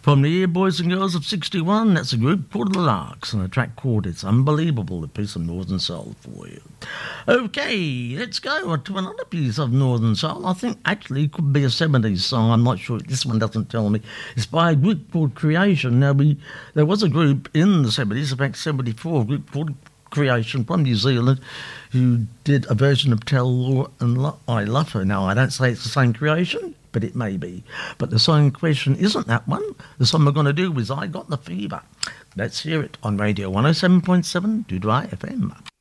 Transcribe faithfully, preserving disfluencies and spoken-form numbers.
From the Year Boys and Girls of sixty-one, that's a group called The Larks and a track called It's Unbelievable, a piece of Northern Soul for you. Okay, let's go on to another piece of Northern Soul. I think actually it could be a seventies song. I'm not sure. This one doesn't tell me. It's by a group called Creation. Now, we there was a group in the seventies, in fact seventy-four, a group called Creation from New Zealand who did a version of Tell Laura and Lo- I Love Her. Now, I don't say it's the same Creation, but it may be. But the song in question isn't that one. The song we're going to do is I Got the Fever. Let's hear it on Radio one oh seven point seven Doodle F M.